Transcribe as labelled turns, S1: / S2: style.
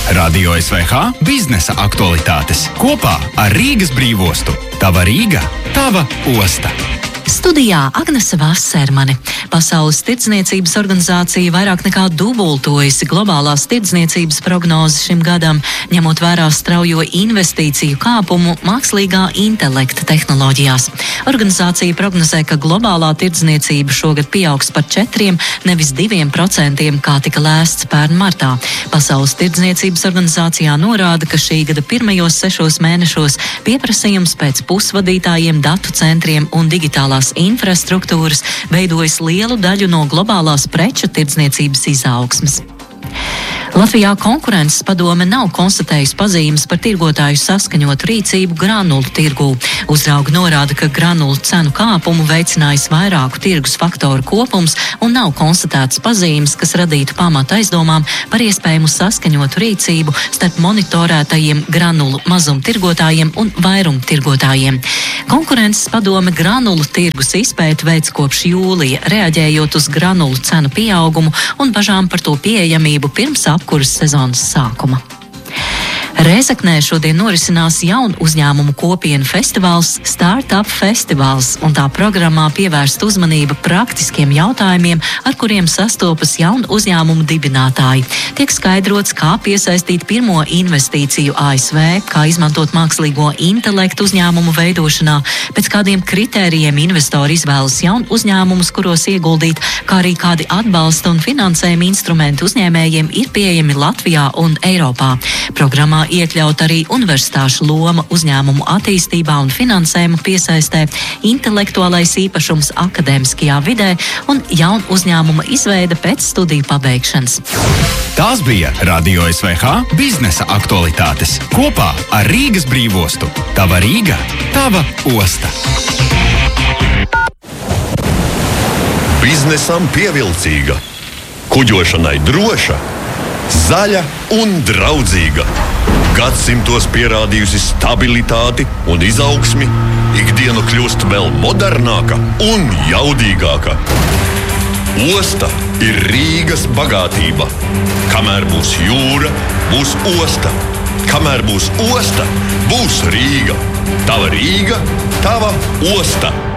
S1: Radio SVH biznesa aktualitātes kopā ar Rīgas brīvostu. Tava Rīga, tava osta.
S2: Studijā Agnese Vassermane. Pasaules tirdzniecības organizācija vairāk nekā dubultojusi globālās tirdzniecības prognozes šim gadam, ņemot vērā straujo investīciju kāpumu mākslīgā intelekta tehnoloģijās. Organizācija prognozē, ka globālā tirdzniecība šogad pieaugs par 4, nevis 2%, kā tika lēsts pērn martā. Pasaules tirdzniecības organizācijā norāda, ka šī gada pirmajos 6 mēnešos pieprasījums pēc pusvadītājiem, datu centriem un digitālās infrastruktūras veidojas lielu daļu no globālās preču tirdzniecības izaugsmes. Latvijā konkurences padome nav konstatējusi pazīmes par tirgotāju saskaņotu rīcību granulu tirgū. Uzraugi norāda, ka granulu cenu kāpumu veicinājis vairāku tirgus faktoru kopums un nav konstatētas pazīmes, kas radītu pamatu aizdomām par iespējamu saskaņotu rīcību starp monitorētajiem granulu mazumtirgotājiem un vairumtirgotājiem. Konkurences padome granulu tirgus izpēti veic kopš jūlija, reaģējot uz granulu cenu pieaugumu un bažām par to pieejamību pirms apkuras sezonas sākuma. Rēzeknē šodien norisinās jaunu uzņēmumu kopienu festivāls Startup Festivāls, un tā programmā pievērsta uzmanība praktiskiem jautājumiem, ar kuriem sastopas jaunu uzņēmumu dibinātāji. Tiek skaidrots, kā piesaistīt pirmo investīciju ASV, kā izmantot mākslīgo intelektu uzņēmumu veidošanā, pēc kādiem kritērijiem investori izvēlas jaunu uzņēmumus, kuros ieguldīt, kā arī kādi atbalsta un finansējuma instrumenti uzņēmējiem ir pieejami Latvijā un Eiropā. Programmā iekļaut arī universitāšu loma uzņēmumu attīstībā un finansējuma piesaistē, intelektuālais īpašums akadēmiskajā vidē un jaunu uzņēmuma izveide pēc studiju pabeigšanas.
S1: Tās bija Radio SVH biznesa aktualitātes kopā ar Rīgas brīvostu. Tava Rīga, tava osta.
S3: Biznesam pievilcīga, kuģošanai droša, zaļa un draudzīga. Gadsimtos pierādījusi stabilitāti un izaugsmi, ikdiena kļūst vēl modernāka un jaudīgāka. Osta ir Rīgas bagātība. Kamēr būs jūra, būs osta. Kamēr būs osta, būs Rīga. Tava Rīga, tava osta.